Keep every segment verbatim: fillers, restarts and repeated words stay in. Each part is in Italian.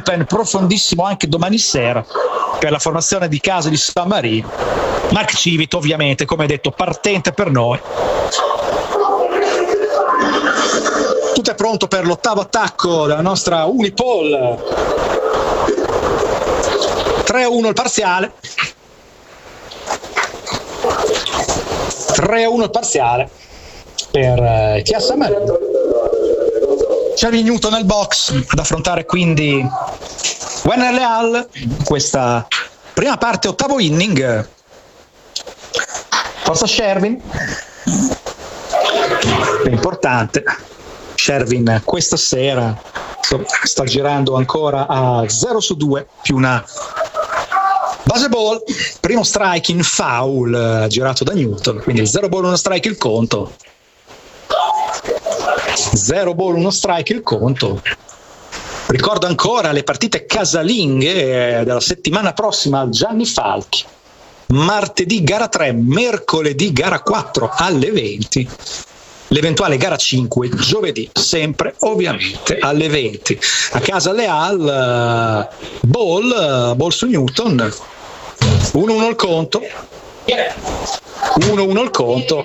bullpen profondissimo anche domani sera per la formazione di casa di San Marino. Mark Civit ovviamente, come detto, partente per noi. Tutto è pronto per l'ottavo attacco della nostra Unipol. tre a uno il parziale. tre a uno il parziale per eh, Chia San Marino. Xavier Newton nel box ad affrontare quindi Werner Leal in questa prima parte, ottavo inning. Forza Shervin, è importante. Shervin questa sera sta girando ancora a zero su due più una base ball, primo strike in foul girato da Newton, quindi zero ball uno strike il conto. Zero ball uno strike il conto. Ricordo ancora le partite casalinghe della settimana prossima al Gianni Falchi. Martedì gara tre, mercoledì gara quattro alle venti. L'eventuale gara cinque giovedì, sempre ovviamente alle venti. A casa Leal, ball, ball su Newton. uno uno il conto. uno uno il conto.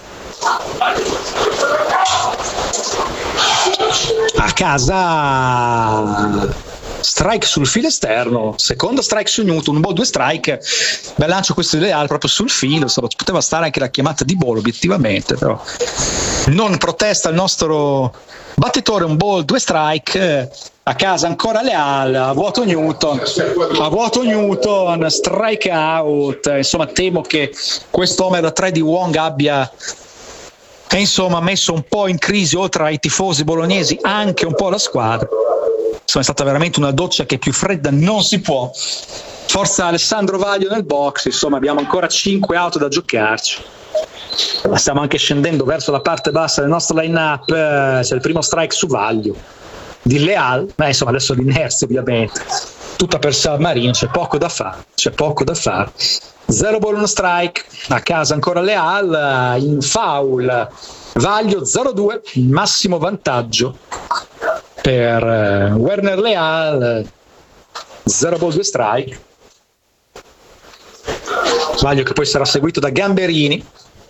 A casa strike sul filo esterno, secondo strike su Newton, un ball, due strike. Bel lancio questo di Leal proprio sul filo, insomma, poteva stare anche la chiamata di ball obiettivamente, però non protesta il nostro battitore, un ball, due strike. A casa ancora Leal, a vuoto Newton, a vuoto Newton, strike out. Insomma, temo che questo homer da tre di Wong abbia e insomma messo un po' in crisi, oltre ai tifosi bolognesi, anche un po' la squadra. Insomma, è stata veramente una doccia che più fredda non si può. Forza Alessandro Vaglio nel box, insomma abbiamo ancora cinque auto da giocarci. Ma stiamo anche scendendo verso la parte bassa del nostro line-up. C'è il primo strike su Vaglio di Leal, ma insomma adesso l'inerzia ovviamente tutta per San Marino, c'è poco da fare, c'è poco da fare. Zero ball uno strike, a casa ancora Leal, in foul Vaglio zero due, massimo vantaggio per uh, Werner Leal. Zero ball due strike, Vaglio che poi sarà seguito da Gamberini.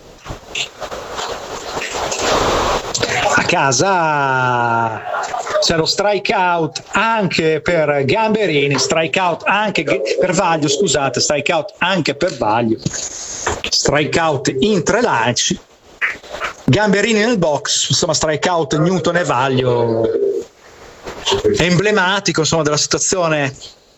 A casa c'è lo strike out anche per Gamberini, strike out anche per Vaglio, scusate, strike out anche per Vaglio, strike out in tre lanci. Gamberini nel box, insomma strike out Newton e Vaglio, emblematico insomma della situazione,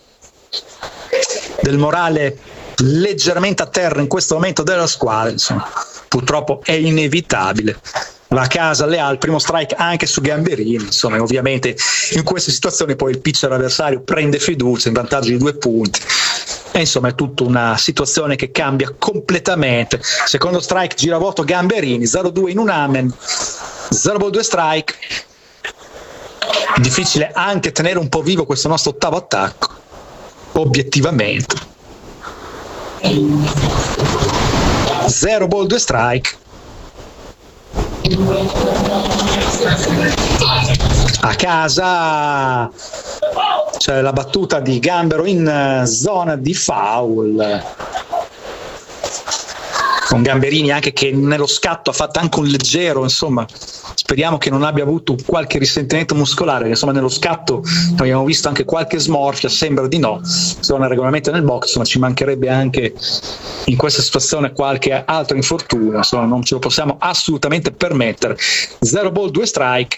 del morale leggermente a terra in questo momento della squadra, insomma purtroppo è inevitabile. La casa Leal, primo strike anche su Gamberini, insomma ovviamente in queste situazioni poi il pitcher avversario prende fiducia in vantaggio di due punti e insomma è tutta una situazione che cambia completamente. Secondo strike, giravuoto Gamberini, zero due in un amen, zero ball due strike. Difficile anche tenere un po' vivo questo nostro ottavo attacco, obiettivamente. Zero ball due strike. A casa c'è la battuta di Gambero in zona di foul, con Gamberini anche che nello scatto ha fatto anche un leggero, insomma speriamo che non abbia avuto qualche risentimento muscolare, insomma nello scatto abbiamo visto anche qualche smorfia, sembra di no, sono regolarmente nel box, insomma ci mancherebbe anche in questa situazione qualche altro infortunio, insomma non ce lo possiamo assolutamente permettere. Zero ball due strike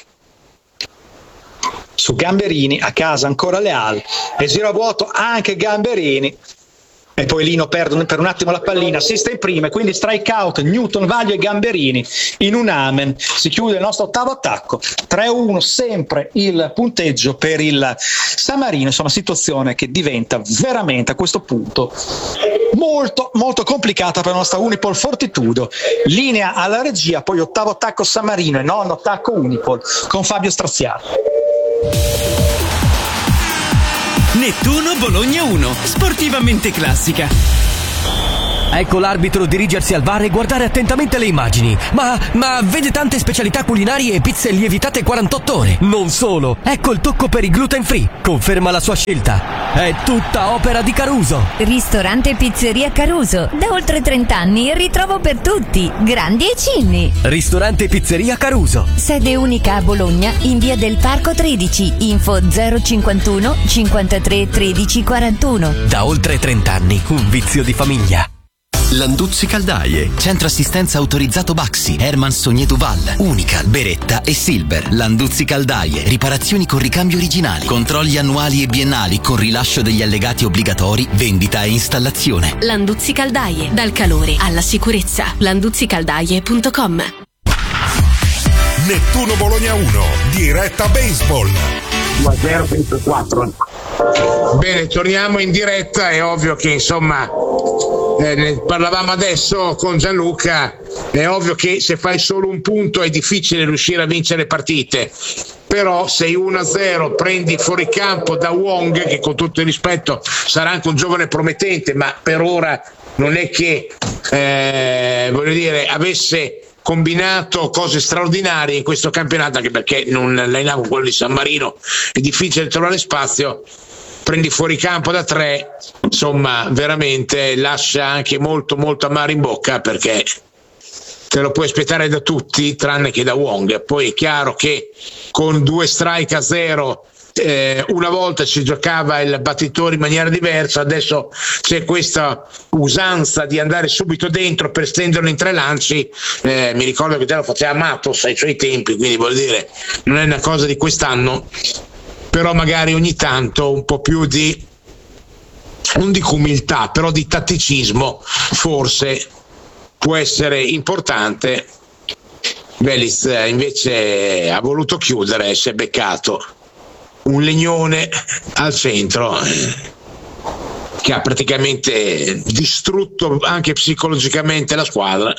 su Gamberini, a casa ancora Leal e gira a vuoto anche Gamberini e poi Lino perde per un attimo la pallina, si sta in prima, quindi strike out Newton, Vaglio e Gamberini in un amen. Si chiude il nostro ottavo attacco, tre a uno sempre il punteggio per il San Marino, insomma situazione che diventa veramente a questo punto molto molto complicata per la nostra Unipol Fortitudo. Linea alla regia, poi ottavo attacco San Marino e nono attacco Unipol con Fabio Straziano. Nettuno Bologna uno, sportivamente classica. Ecco l'arbitro dirigersi al V A R e guardare attentamente le immagini. Ma, ma vede tante specialità culinarie e pizze lievitate quarantotto ore. Non solo, ecco il tocco per i gluten free. Conferma la sua scelta. È tutta opera di Caruso. Ristorante e pizzeria Caruso. Da oltre trenta anni ritrovo per tutti, grandi e cinni. Ristorante e pizzeria Caruso. Sede unica a Bologna, in via del Parco tredici. Info zero cinquantuno cinquantatré tredici quarantuno. Da oltre trenta anni, un vizio di famiglia. Landuzzi Caldaie, centro assistenza autorizzato Baxi, Herman Sogné Duval, Unical, Beretta e Silver. Landuzzi Caldaie, riparazioni con ricambio originali, controlli annuali e biennali con rilascio degli allegati obbligatori, vendita e installazione. Landuzzi Caldaie, dal calore alla sicurezza. landuzzi caldaie punto com. Nettuno Bologna uno, diretta baseball. due a zero ventiquattro. Bene, torniamo in diretta. È ovvio che insomma eh, ne parlavamo adesso con Gianluca, è ovvio che se fai solo un punto è difficile riuscire a vincere partite, però sei uno a zero, prendi fuori campo da Wong, che con tutto il rispetto sarà anche un giovane promettente, ma per ora non è che eh, voglio dire avesse combinato cose straordinarie in questo campionato, anche perché non line-up quello di San Marino è difficile trovare spazio. Prendi fuori campo da tre, insomma veramente lascia anche molto molto amaro in bocca, perché te lo puoi aspettare da tutti tranne che da Wong. Poi è chiaro che con due strike a zero eh, una volta si giocava il battitore in maniera diversa, adesso c'è questa usanza di andare subito dentro per stenderlo in tre lanci. Eh, mi ricordo che te lo faceva Matos ai suoi tempi, quindi vuol dire non è una cosa di quest'anno, però magari ogni tanto un po' più di, non dico umiltà, però di tatticismo forse può essere importante. Veliz invece ha voluto chiudere, si è beccato un legnone al centro eh, che ha praticamente distrutto anche psicologicamente la squadra.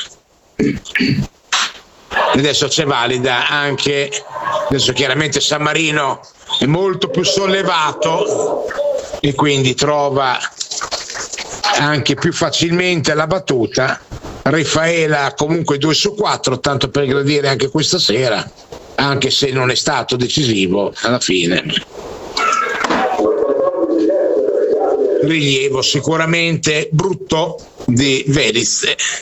Adesso c'è valida anche, adesso chiaramente San Marino è molto più sollevato e quindi trova anche più facilmente la battuta. Raffaela comunque due su quattro, tanto per gradire anche questa sera, anche se non è stato decisivo alla fine. Rilievo sicuramente brutto di Veliz.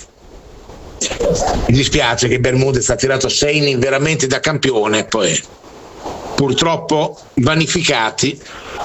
Mi dispiace che Bermudez ha tirato sei inning veramente da campione, poi purtroppo vanificati.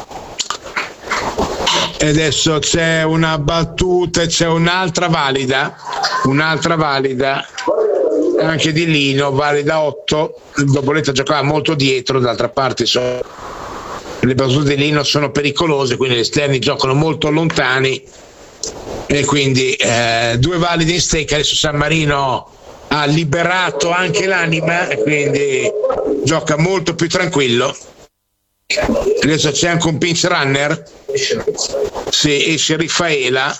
E adesso c'è una battuta, c'è un'altra valida, un'altra valida anche di Lino, valida otto. Il Doboletta giocava molto dietro, d'altra parte sono, le battute di Lino sono pericolose, quindi gli esterni giocano molto lontani e quindi eh, due validi in stecca. Adesso San Marino ha liberato anche l'anima e quindi gioca molto più tranquillo. Adesso c'è anche un pinch runner, sì, esce Raffaela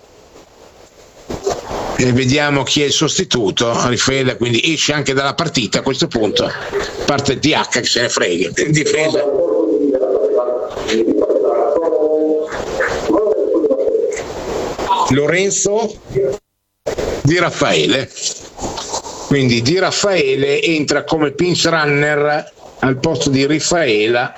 e vediamo chi è il sostituto. Raffaela quindi esce anche dalla partita a questo punto, parte D H che se ne frega in difesa. Lorenzo Di Raffaele, quindi Di Raffaele entra come pinch runner al posto di Raffaela.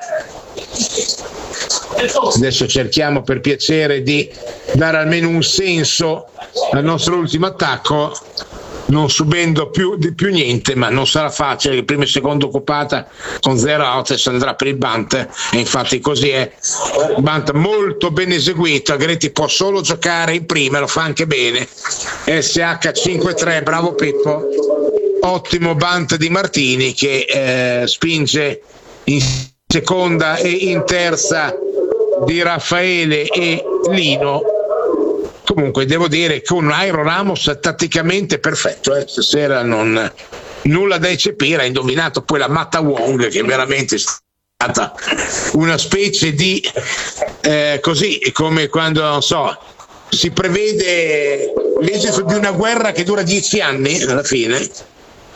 Adesso cerchiamo per piacere di dare almeno un senso al nostro ultimo attacco, non subendo più di più niente, ma non sarà facile. Il primo e secondo occupata con zero out e si andrà per il bunt, e infatti così è. Bunt molto ben eseguito. Agretti può solo giocare in prima, lo fa anche bene. S H cinque tre, bravo Pippo. Ottimo bunt di Martini che eh, spinge in seconda e in terza di Raffaele e Lino. Comunque devo dire che un Jairo Ramos tatticamente perfetto, eh? Stasera non nulla da eccepire, ha indovinato poi la Matta Wong, che è veramente stata una specie di eh, così come quando non so si prevede l'esito di una guerra che dura dieci anni alla fine,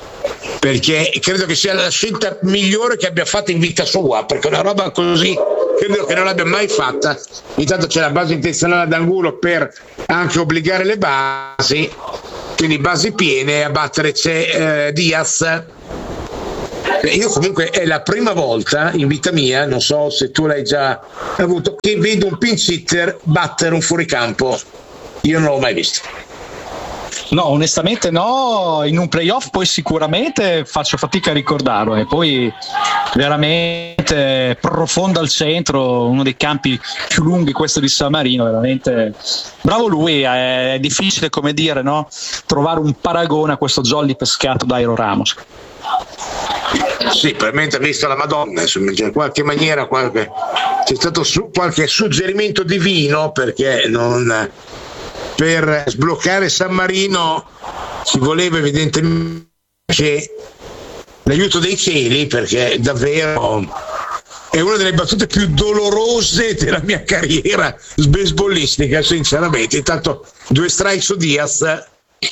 perché credo che sia la scelta migliore che abbia fatto in vita sua, perché una roba così credo che non l'abbia mai fatta. Intanto c'è la base intenzionale d'angolo per anche obbligare le basi, quindi basi piene. A battere c'è eh, Diaz. Io comunque è la prima volta in vita mia, non so se tu l'hai già avuto, che vedo un pinch hitter battere un fuoricampo. Io non l'ho mai visto. No, onestamente no, in un playoff poi sicuramente faccio fatica a ricordarlo, e poi veramente profondo al centro, uno dei campi più lunghi questo di San Marino, veramente bravo lui. È difficile, come dire, no, trovare un paragone a questo jolly pescato da Airo Ramos. Sì, probabilmente ha visto la Madonna, insomma, in qualche maniera qualche, c'è stato su, qualche suggerimento divino, perché non, per sbloccare San Marino ci voleva evidentemente l'aiuto dei cieli, perché davvero è una delle battute più dolorose della mia carriera baseballistica, sinceramente. Intanto due strike su Diaz.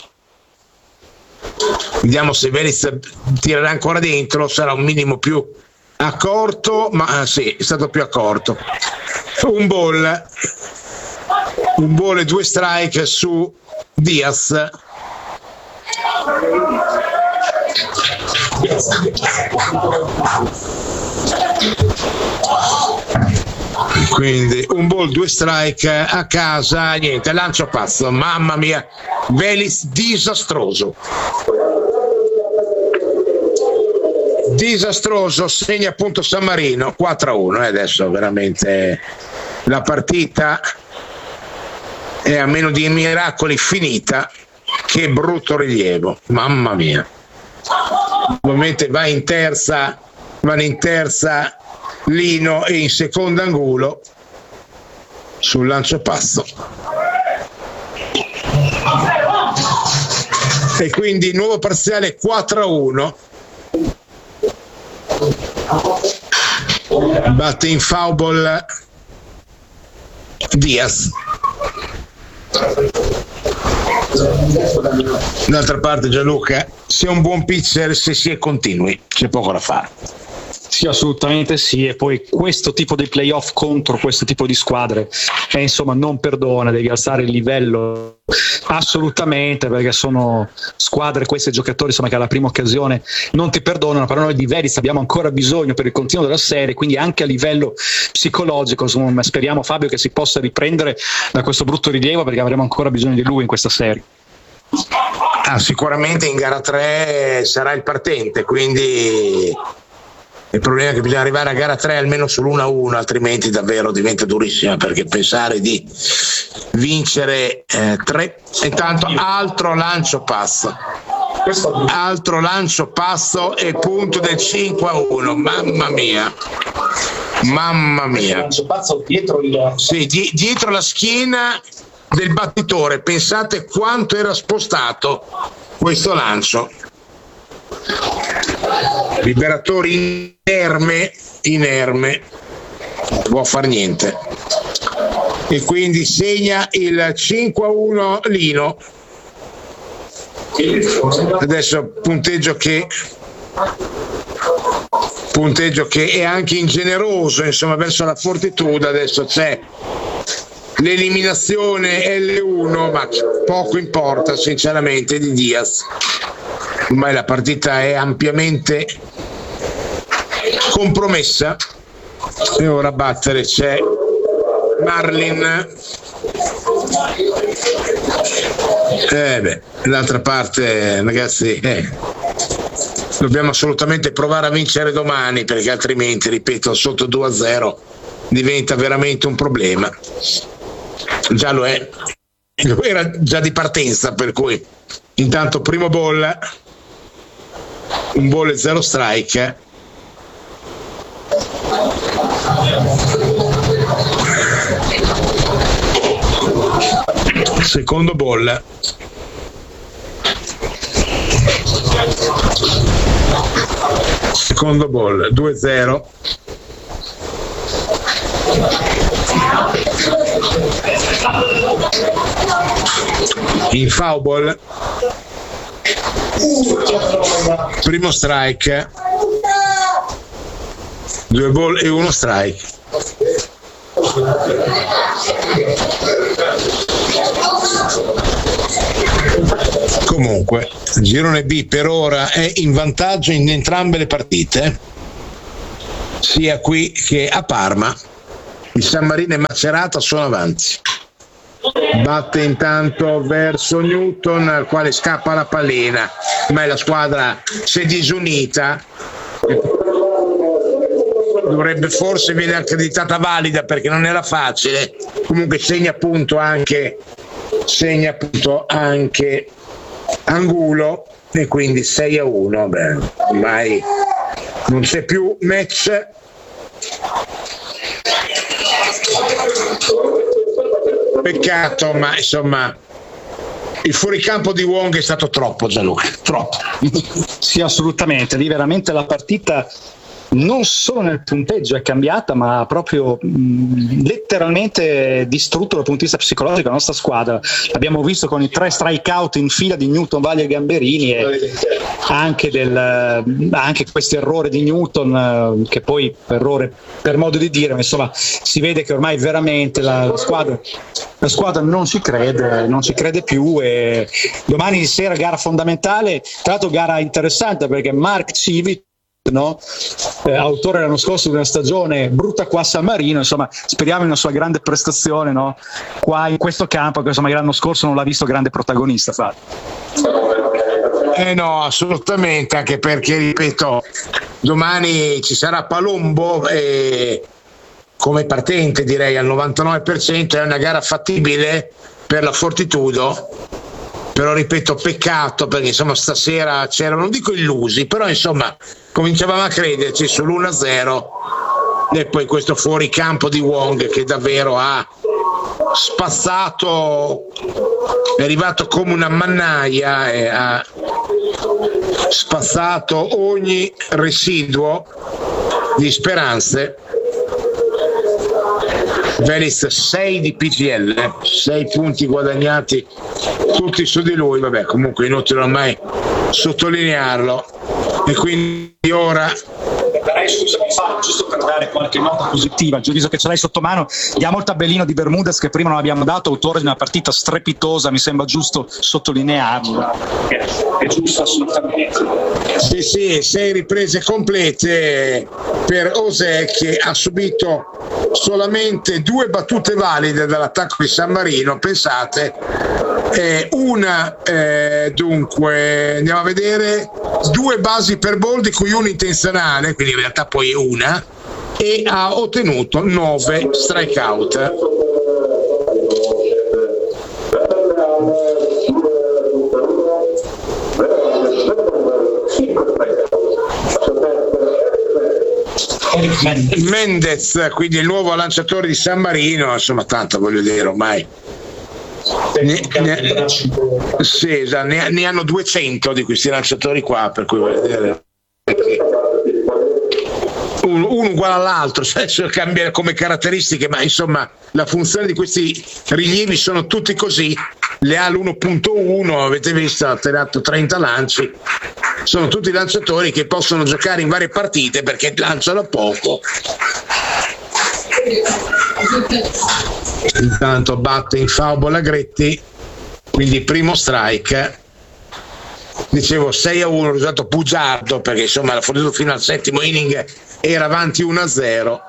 Vediamo se Veliz tirerà ancora dentro, sarà un minimo più accorto, ma ah, sì, è stato più accorto. Un ball, un ball e due strike su Diaz. Quindi un ball, due strike a casa, niente, lancio pazzo, mamma mia, Veliz disastroso. Disastroso, segna appunto San Marino quattro a uno, e adesso veramente la partita è, a meno di miracoli, finita. Che brutto rilievo, mamma mia. Ovviamente va in terza, vanno in terza Lino e in seconda Angulo sul lancio passo. E quindi nuovo parziale quattro a uno. Batte in foul ball Diaz. D'altra parte, Gianluca, se è un buon pitcher, se si è continui, c'è poco da fare. Sì, assolutamente sì, e poi questo tipo di playoff contro questo tipo di squadre eh, insomma non perdona, devi alzare il livello assolutamente, perché sono squadre, questi giocatori insomma che alla prima occasione non ti perdonano. Però noi di Veliz abbiamo ancora bisogno per il continuo della serie, quindi anche a livello psicologico insomma, speriamo, Fabio, che si possa riprendere da questo brutto rilievo, perché avremo ancora bisogno di lui in questa serie. Ah, sicuramente in gara tre sarà il partente, quindi il problema è che bisogna arrivare a gara tre almeno sull'uno a uno, altrimenti davvero diventa durissima, perché pensare di vincere eh, tre. Intanto altro lancio passo, altro lancio passo e punto del cinque a uno. Mamma mia, mamma mia. Sì, di, dietro la schiena del battitore, pensate quanto era spostato questo lancio. Liberatori inerme, inerme, non può far niente, e quindi segna il cinque a uno Lino. Adesso punteggio che punteggio che è anche ingeneroso, insomma, verso la Fortitudo. Adesso c'è l'eliminazione L uno, ma poco importa sinceramente di Diaz. Ormai la partita è ampiamente compromessa, e ora a battere c'è Marlin. Eh beh, l'altra parte, ragazzi, eh, dobbiamo assolutamente provare a vincere domani, perché altrimenti, ripeto, sotto due a zero diventa veramente un problema. Già lo è, lo era già di partenza, per cui intanto primo ball, un ball e zero strike. Secondo ball, secondo ball, due a zero. In foul ball, primo strike, due ball e uno strike. Comunque girone B per ora è in vantaggio in entrambe le partite, sia qui che a Parma. Il San Marino e Macerata sono avanti. Batte intanto verso Newton, al quale scappa la pallina, ma la squadra si è disunita. Dovrebbe forse viene accreditata valida perché non era facile. Comunque segna appunto anche segna appunto anche Angulo e quindi sei a uno. Beh, ormai non c'è più match. Peccato, ma insomma il fuoricampo di Wong è stato troppo, Gianluca, troppo. Sì, assolutamente, lì veramente la partita non solo nel punteggio è cambiata, ma proprio mh, letteralmente distrutto dal punto di vista psicologico la nostra squadra. L'abbiamo visto con i tre strikeout in fila di Newton, Valli e Gamberini, e anche, del, anche questo errore di Newton, che poi errore per modo di dire, ma insomma si vede che ormai veramente la, la squadra la squadra non ci crede, non ci crede più. E domani sera gara fondamentale, tra l'altro gara interessante perché Mark Civic, no? Eh, autore l'anno scorso di una stagione brutta qua a San Marino, insomma speriamo in una sua grande prestazione, no? Qua in questo campo, che insomma l'anno scorso non l'ha visto grande protagonista. Fate. Eh no, assolutamente, anche perché ripeto, domani ci sarà Palombo e come partente direi al novantanove per cento, è una gara fattibile per la Fortitudo. Però ripeto, peccato perché insomma stasera c'erano, non dico illusi, però insomma cominciavamo a crederci sull'uno a zero e poi questo fuoricampo di Wong che davvero ha spazzato, è arrivato come una mannaia e ha spazzato ogni residuo di speranze. Velis sei di P G L, sei punti guadagnati tutti su di lui, vabbè comunque inutile ormai sottolinearlo. E quindi ora scusami, giusto per dare qualche nota positiva, visto che ce l'hai sotto mano, diamo il tabellino di Bermudez che prima non abbiamo dato, autore di una partita strepitosa, mi sembra giusto sottolinearlo. È giusto assolutamente. Sì, sì, sei riprese complete per Osè, che ha subito solamente due battute valide dall'attacco di San Marino, pensate, eh, una eh, dunque andiamo a vedere, due basi per ball di cui una intenzionale, quindi in realtà poi una, e ha ottenuto nove strikeout. Mendez, quindi il nuovo lanciatore di San Marino, insomma tanto voglio dire ormai ne, ne, sì, ne, ne hanno duecento di questi lanciatori qua, per cui voglio dire uno, uno uguale all'altro, cioè, cioè cambia come caratteristiche, ma insomma la funzione di questi rilievi sono tutti così. Leal uno punto uno, avete visto, ha tirato trenta lanci, sono tutti lanciatori che possono giocare in varie partite perché lanciano poco. Intanto batte in foul Agretti, quindi primo strike. Dicevo sei a uno, risultato bugiardo perché insomma la Fortitudo fino al settimo inning era avanti uno a zero.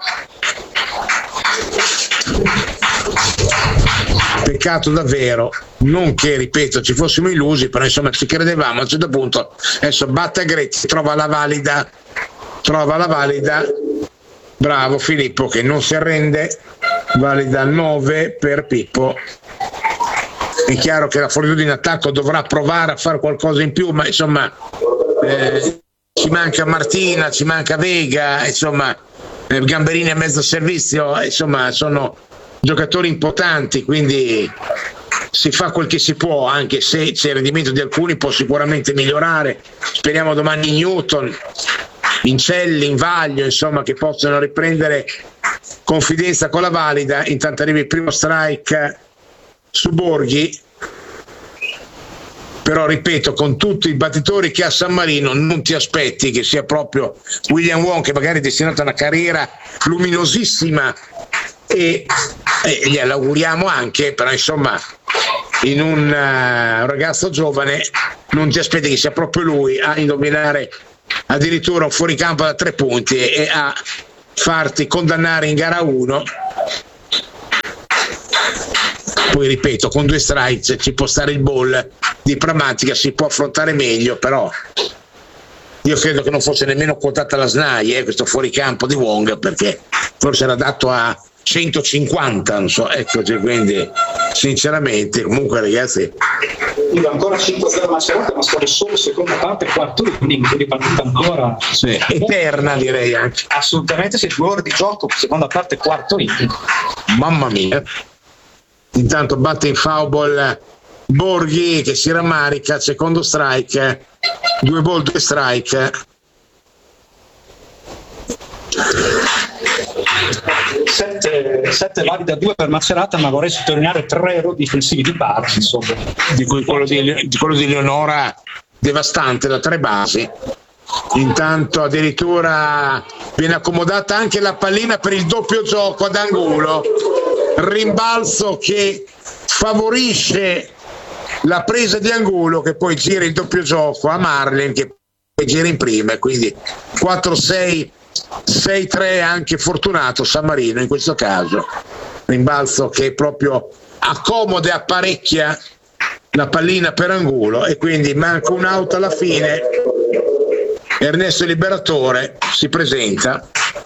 Peccato davvero, non che ripeto ci fossimo illusi, però insomma ci credevamo. A un certo punto adesso batte Agretti, trova la valida, trova la valida, bravo Filippo che non si arrende, valida nove per Pippo. È chiaro che la Fortitudo in attacco dovrà provare a fare qualcosa in più, ma insomma eh, ci manca Martina, ci manca Vega, insomma eh, Gamberini a mezzo servizio, insomma sono giocatori importanti, quindi si fa quel che si può, anche se c'è il rendimento di alcuni può sicuramente migliorare. Speriamo domani in Newton, Incelli, Invaglio, insomma che possano riprendere confidenza con la valida. Intanto arriva il primo strike su Borghi, però ripeto, con tutti i battitori che ha San Marino non ti aspetti che sia proprio William Wong, che magari è destinato a una carriera luminosissima e, e glielo auguriamo anche, però insomma in un uh, ragazzo giovane non ti aspetti che sia proprio lui a indovinare addirittura un fuoricampo da tre punti e, e a farti condannare in gara uno. Poi ripeto, con due strikes ci può stare il ball di Pragmatica, si può affrontare meglio, però io credo che non fosse nemmeno quotata la S N A I eh, questo fuoricampo di Wong, perché forse era dato a centocinquanta, non so, ecco, cioè, quindi sinceramente comunque ragazzi io ancora cinque zero la serata, ma sono solo seconda parte, quarto inning, quindi partita ancora sì, eterna direi anche. Assolutamente, sì, due ore di gioco, seconda parte, quarto inning. Mamma mia. Intanto batte in foul ball Borghi che si rammarica, secondo strike, due ball, due strike. Sette, sette valide a due per Macerata, ma vorrei sottolineare tre errori difensivi di base, insomma. Di cui quello di, di quello di Leonora devastante da tre basi. Intanto addirittura viene accomodata anche la pallina per il doppio gioco ad Angulo, rimbalzo che favorisce la presa di Angulo, che poi gira il doppio gioco a Marlin che poi gira in prima, quindi quattro sei sei tre, anche fortunato San Marino in questo caso, rimbalzo che proprio accomoda e apparecchia la pallina per Angulo, e quindi manca un out alla fine. Ernesto Liberatore si presenta.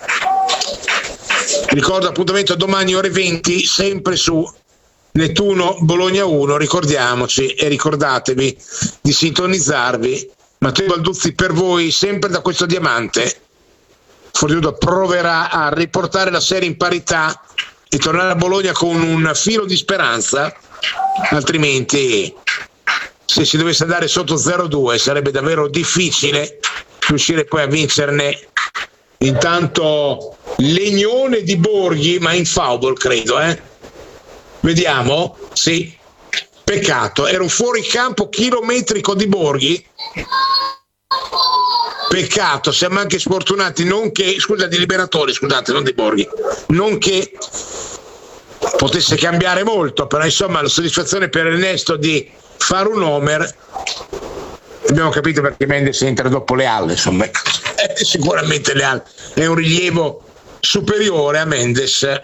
Ricordo appuntamento domani ore venti, sempre su Nettuno Bologna uno, ricordiamoci e ricordatevi di sintonizzarvi. Matteo Balduzzi per voi sempre da questo diamante. Fortitudo proverà a riportare la serie in parità e tornare a Bologna con un filo di speranza, altrimenti se si dovesse andare sotto zero due sarebbe davvero difficile riuscire poi a vincerne. Intanto Legnone di Borghi, ma in foul credo, eh? Vediamo, sì, peccato, era un fuoricampo chilometrico di Borghi. Peccato, siamo anche sfortunati, non che, scusa, di Liberatori, scusate, non di Borghi, non che potesse cambiare molto, però insomma la soddisfazione per Ernesto di fare un homer. Abbiamo capito perché Mendes entra dopo Leal, insomma, eh, sicuramente Leal è un rilievo superiore a Mendes.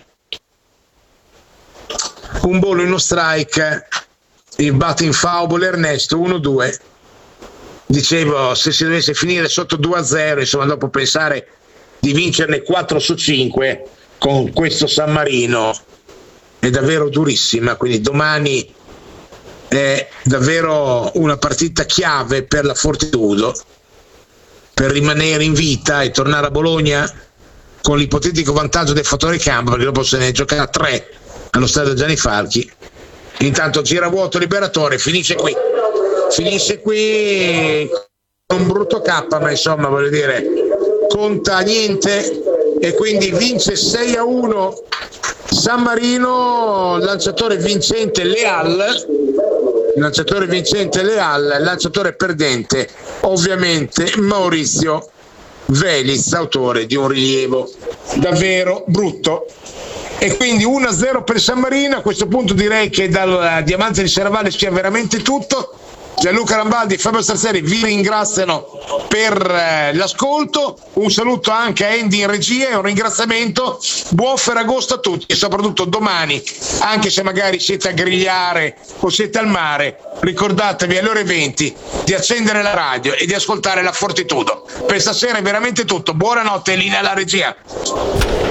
Un bollo in uno strike, il batting foul Ernesto uno due. Dicevo, se si dovesse finire sotto due a zero, insomma, dopo pensare di vincerne quattro su cinque con questo San Marino è davvero durissima, quindi domani è davvero una partita chiave per la Fortitudo per rimanere in vita e tornare a Bologna con l'ipotetico vantaggio del fattore campo, perché dopo se ne giocherà tre allo stadio Gianni Falchi. Intanto gira vuoto Liberatore, finisce qui finisce qui con un brutto K, ma insomma voglio dire conta niente, e quindi vince sei a uno San Marino. Lanciatore vincente Leal, lanciatore vincente Leal, lanciatore perdente ovviamente Maurizio Veliz, autore di un rilievo davvero brutto. E quindi uno a zero per San Marino. A questo punto direi che dal Diamante di Serravalle sia veramente tutto. Gianluca Rambaldi e Fabio Starzeri vi ringraziano per eh, l'ascolto. Un saluto anche a Andy in regia e un ringraziamento. Buon Ferragosto a tutti, e soprattutto domani, anche se magari siete a grigliare o siete al mare, ricordatevi alle ore venti di accendere la radio e di ascoltare la Fortitudo. Per stasera è veramente tutto. Buonanotte, linea alla regia.